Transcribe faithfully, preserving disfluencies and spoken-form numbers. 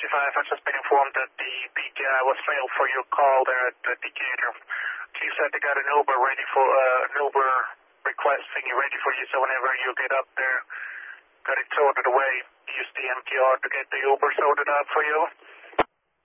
five, I've just been informed that the P T I was failed for your call there at uh, Decatur. She said they got an Uber ready for, uh, an Uber request thingy ready for you, so whenever you get up there, got it sorted away, use the M T R to get the Uber sorted out for you.